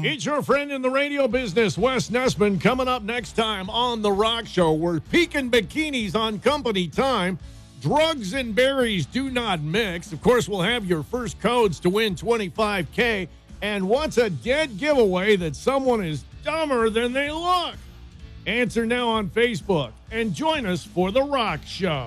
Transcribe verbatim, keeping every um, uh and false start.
It's your friend in the radio business, Wes Nessman, coming up next time on The Rock Show. We're peeking bikinis on company time. Drugs and berries do not mix. Of course, we'll have your first codes to win twenty-five K. And what's a dead giveaway that someone is dumber than they look? Answer now on Facebook and join us for The Rock Show.